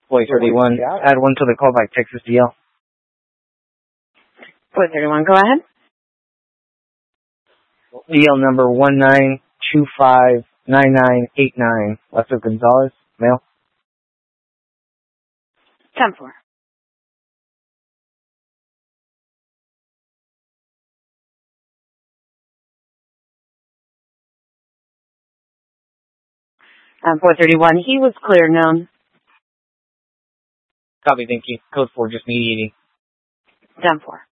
Boy 31, add 1 to the call by Texas DL. Boy 31, go ahead. DL number 19259989, Lester Gonzalez, male. 10-4. Boy 31, he was clear known. Copy, thank you. Code 4, just mediating. 10-4.